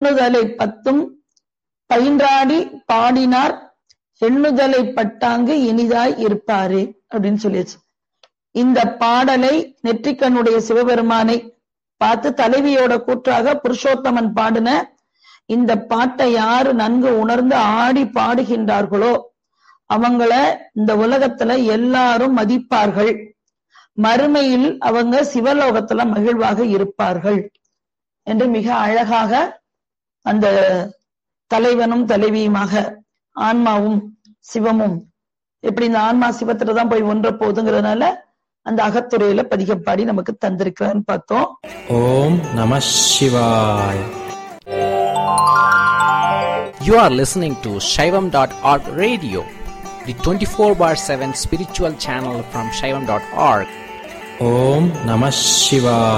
பண்ணுதலை 10 பயின்றாடி பாடினார் எண்ணுதலை பட்டாங்கு இனிதாய் இருப்பாரு அப்படின்னு சொல்லியாச்சு. இந்த பாடலை நெற்றிக்கண்ணுடைய சிவபெருமானை பார்த்து தலைவியோட கூற்றாக புருஷோத்தமன் பாடின இந்த பாட்டை யாரு நன்கு உணர்ந்து ஆடி பாடுகின்றார்களோ அவங்கள இந்த உலகத்துல எல்லாரும் மதிப்பார்கள், மறுமையில் அவங்க சிவலோகத்துல மகிழ்வாக இருப்பார்கள் என்று மிக அழகாக அந்த தலைவனும் தலைவியுமாக ஆன்மாவும் சிவமும் எப்படி இந்த ஆன்மா சிவத்துலதான் போய் ஒன்ற போகுதுங்கிறதுனால அந்த அகத்துறையில பதிகப்பாடி நமக்கு தந்திருக்கிறான்னு பார்த்தோம். ஓம் நம சிவாய். You are listening to Shaivam.org radio, the 24/7 spiritual channel from Shaivam.org. Om Namah Shivaya.